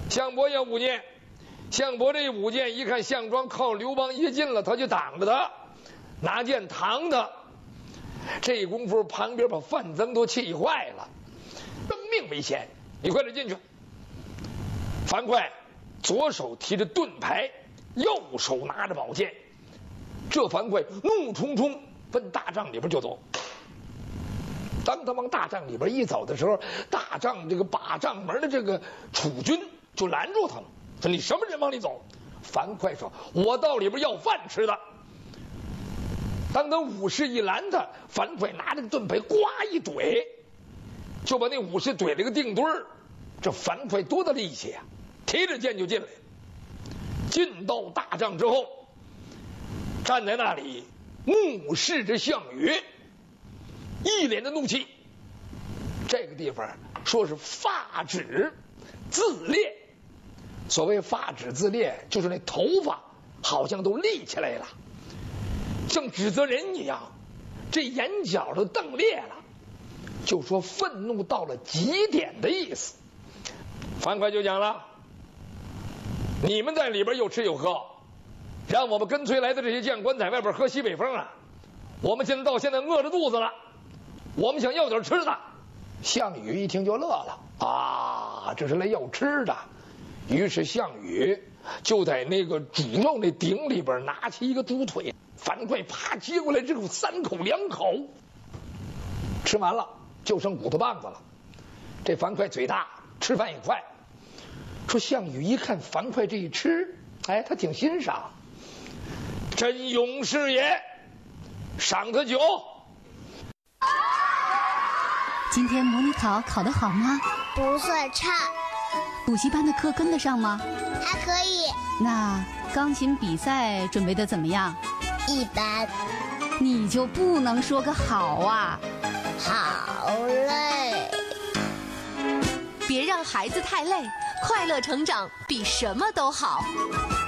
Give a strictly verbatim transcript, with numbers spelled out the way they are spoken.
项伯也舞剑，项伯这一舞剑，一看项庄靠刘邦一近了，他就挡着他，拿剑扛他。这功夫旁边把范增都气坏了，生命危险，你快点进去。樊哙左手提着盾牌，右手拿着宝剑，这樊哙怒冲冲奔大帐里边就走。当他往大帐里边一走的时候，大帐这个把帐门的这个楚军就拦住他了，说：“你什么人往里走？”樊哙说：“我到里边要饭吃的。”当他武士一拦他，樊哙拿着个盾牌，呱一怼，就把那武士怼了个定墩儿。这樊哙多大力气啊！提着剑就进来，进到大帐之后，站在那里目视着项羽，一脸的怒气。这个地方说是发指自裂，所谓发指自裂，就是那头发好像都立起来了，像指责人一样，这眼角都瞪裂了，就说愤怒到了极点的意思。樊哙就讲了：“你们在里边又吃又喝，让我们跟随来的这些将官在外边喝西北风啊！我们现在到现在饿着肚子了，我们想要点吃的。”项羽一听就乐了，啊，这是来要吃的。于是项羽就在那个煮肉那鼎里边拿起一个猪腿，樊哙啪接过来之后，三口两口吃完了，就剩骨头棒子了。这樊哙嘴大，吃饭也快。说项羽一看樊哙这一吃，哎，他挺欣赏，真勇士也，赏他酒。 今天模拟考考得好吗？ 不算差。 补习班的课跟得上吗？ 还可以。 那钢琴比赛准备的怎么样？ 一般。 你就不能说个好啊？ 好累。 别让孩子太累，快乐成长比什么都好。